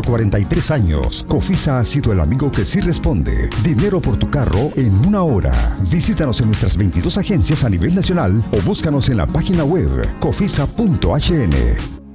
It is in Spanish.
43 años, Cofisa ha sido el amigo que sí responde. Dinero por tu carro en una hora. Visítanos en nuestras 22 agencias a nivel nacional o búscanos en la página web cofisa.hn.